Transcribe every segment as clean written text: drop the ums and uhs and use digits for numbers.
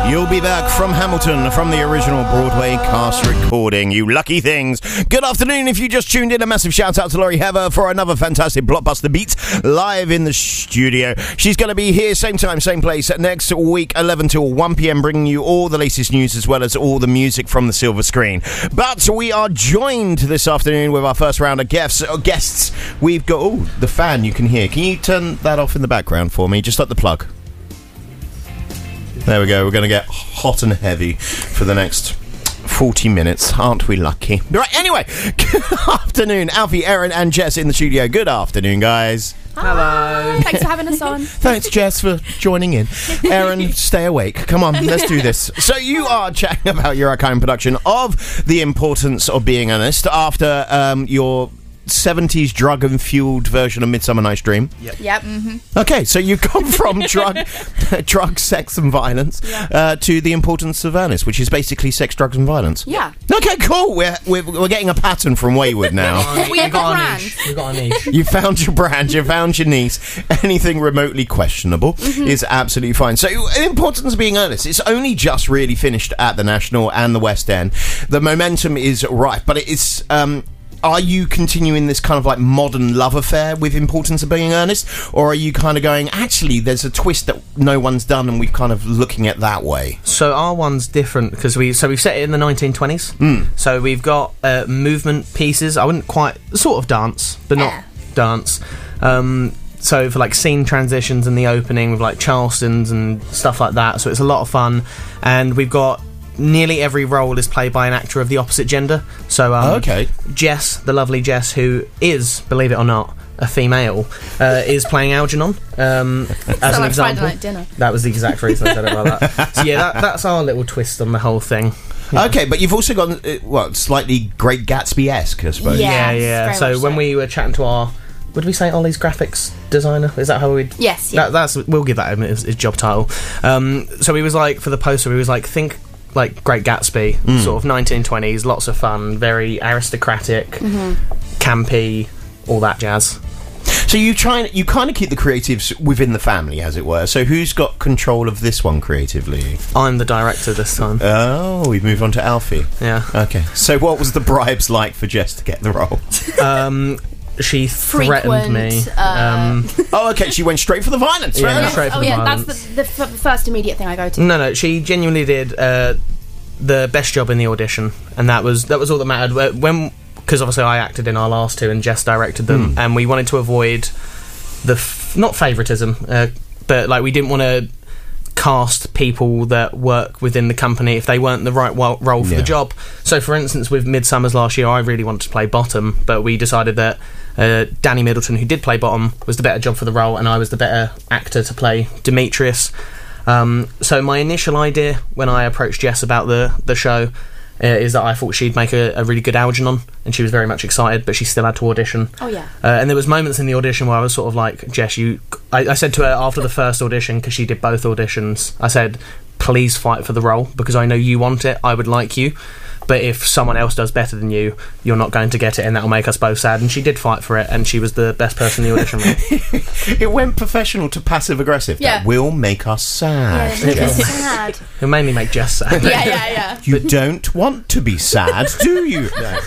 You'll be back from Hamilton, from the original Broadway cast recording, you lucky things. Good afternoon. If you just tuned in, a massive shout out to Laurie Heather for another fantastic Blockbuster Beat live in the studio. She's going to be here same time, same place next week, 11 till 1 p.m, bringing you all the latest news as well as all the music from the silver screen. But we are joined this afternoon with our first round of guests. We've got, the fan you can hear. Can you turn that off in the background for me? Just like the plug. There we go. We're going to get hot and heavy for the next 40 minutes. Aren't we lucky? Right, anyway. Good afternoon. Alfie, Erin and Jess in the studio. Good afternoon, guys. Hello. Thanks for having us on. Thanks, Jess, for joining in. Erin, stay awake. Come on, let's do this. So you are chatting about your current production of The Importance of Being Earnest after your 70s drug-fueled version of Midsummer Night's Dream. Yep. Mm-hmm. Okay, so you've gone from drug, sex and violence to The Importance of Earnest, which is basically sex, drugs and violence. Yeah. Okay, cool. We're getting a pattern from Wayward now. We've got a brand. We've got a niche. You found your brand, you found your niche. Anything remotely questionable is absolutely fine. So, Importance of Being Earnest, it's only just really finished at the National and the West End. The momentum is rife, but it's... are you continuing this kind of like modern love affair with Importance of Being Earnest, or are you kind of going, actually there's a twist that no one's done and we're kind of looking at that way? So our one's different because we've set it in the 1920s. So we've got movement pieces. I wouldn't quite sort of dance, but not dance. So for like scene transitions in the opening with like Charlestons and stuff like that. So it's a lot of fun, and we've got nearly every role is played by an actor of the opposite gender. So, Jess, the lovely Jess, who is, believe it or not, a female, is playing Algernon. As an example, Friday night dinner. That was the exact reason I said it like that. So yeah, that's our little twist on the whole thing. Yeah. Okay, but you've also gone slightly Great Gatsby-esque, I suppose. Yeah. So when we were chatting to our, would we say Ollie's graphics designer? Is that how we'd... Yes, yeah. We'll give that his job title. So he was like, for the poster, he was like, think like Great Gatsby, sort of 1920s, lots of fun, very aristocratic, campy, all that jazz. So you kind of keep the creatives within the family, as it were. So who's got control of this one creatively? I'm the director this time. Oh, we've moved on to Alfie. Yeah. Okay. So what was the bribes like for Jess to get the role? She threatened me. Okay, she went straight for the violence. Yeah, straight for the violence. That's the first immediate thing I go to. No, she genuinely did the best job in the audition, and that was all that mattered. Because obviously I acted in our last two and Jess directed them, and we wanted to avoid not favouritism, but like we didn't want to cast people that work within the company if they weren't the right role for the job. So for instance, with Midsummer's last year, I really wanted to play Bottom, but we decided that Danny Middleton, who did play Bottom, was the better job for the role, and I was the better actor to play Demetrius. So my initial idea when I approached Jess about the show is that I thought she'd make a really good Algernon, and she was very much excited, but she still had to audition. Oh yeah. And there was moments in the audition where I was sort of like, Jess, I said to her after the first audition, because she did both auditions, I said, please fight for the role, because I know you want it, I would like you, but if someone else does better than you, you're not going to get it, and that'll make us both sad. And she did fight for it, and she was the best person in the audition room. It went professional to passive-aggressive. Yeah. That will make us sad. Yeah, make us sad. It'll mainly make Jess sad. Yeah. You don't want to be sad, do you? No.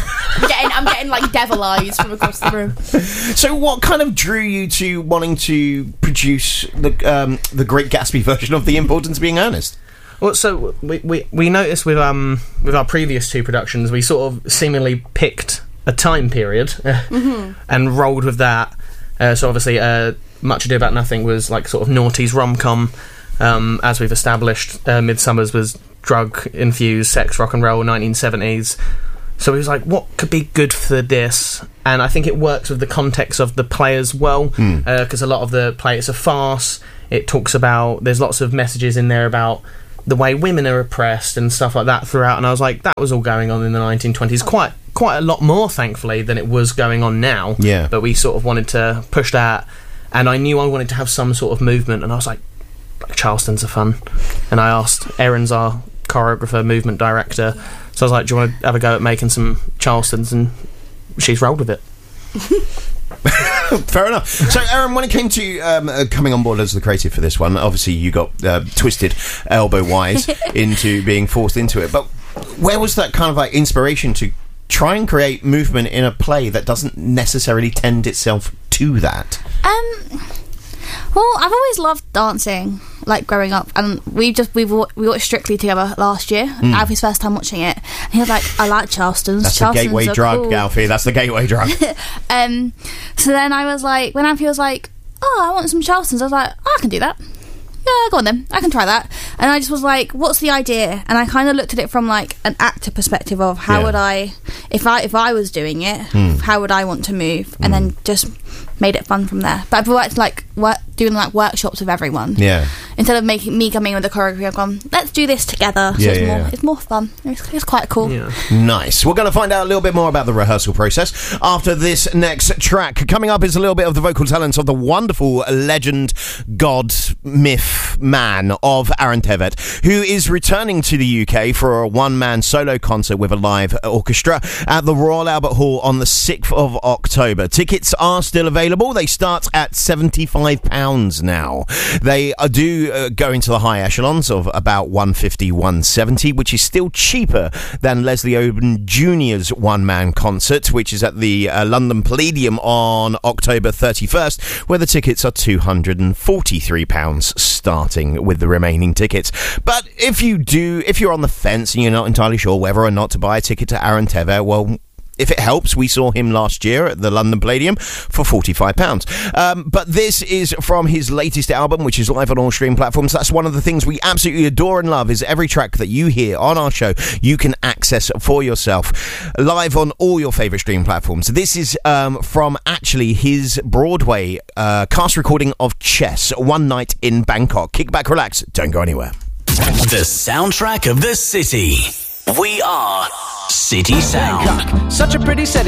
I'm getting like devil eyes from across the room. So what kind of drew you to wanting to produce the Great Gatsby version of The Importance of Being Earnest? Well, so we noticed with our previous two productions, we sort of seemingly picked a time period and rolled with that. So obviously, Much Ado About Nothing was like sort of noughties rom-com. As we've established, Midsummer's was drug-infused sex rock and roll 1970s. So he was like, what could be good for this? And I think it works with the context of the play as well, because a lot of the play, it's a farce. It talks about, there's lots of messages in there about the way women are oppressed and stuff like that throughout, and I was like, that was all going on in the 1920s, quite a lot more, thankfully, than it was going on now. Yeah. But we sort of wanted to push that, and I knew I wanted to have some sort of movement, and I was like Charleston's are fun. And I asked, Erin's our choreographer, movement director, so I was like, do you want to have a go at making some Charlestons? And she's rolled with it. Fair enough. So, Aaron, when it came to coming on board as the creative for this one, obviously you got twisted elbow-wise into being forced into it. But where was that kind of like inspiration to try and create movement in a play that doesn't necessarily tend itself to that? Well, I've always loved dancing, like growing up, and we watched Strictly together last year. Alfie's first time watching it, and he was like, "I like Charleston's." That's Charleston's the gateway drug, cool. Alfie. That's the gateway drug. So then I was like, when Alfie was like, "Oh, I want some Charleston's," I was like, "Oh, I can do that. Yeah, go on then. I can try that." And I just was like, "What's the idea?" And I kind of looked at it from like an actor perspective of how would I, if I was doing it, how would I want to move, and then just made it fun from there. But I've worked doing like workshops with everyone. Yeah. Instead of making me coming with the choreography, I've gone, let's do this together. So it's more fun. It's quite cool. Yeah. Nice. We're going to find out a little bit more about the rehearsal process after this next track. Coming up is a little bit of the vocal talents of the wonderful legend, god, myth, man of Aaron Tveit, who is returning to the UK for a one-man solo concert with a live orchestra at the Royal Albert Hall on the 6th of October. Tickets are still available. They start at £75 now. They do go into the high echelons of about £150, £170, which is still cheaper than Leslie Owen Jr.'s one-man concert, which is at the London Palladium on October 31st, where the tickets are £243 starting with the remaining tickets. But if you're on the fence and you're not entirely sure whether or not to buy a ticket to Aaron Tveit, well, if it helps, we saw him last year at the London Palladium for £45. But this is from his latest album, which is live on all stream platforms. That's one of the things we absolutely adore and love, is every track that you hear on our show, you can access for yourself live on all your favourite stream platforms. This is from actually his Broadway cast recording of Chess, One Night in Bangkok. Kick back, relax, don't go anywhere. The soundtrack of the city. We are City Sound. Bangkok, such a pretty city.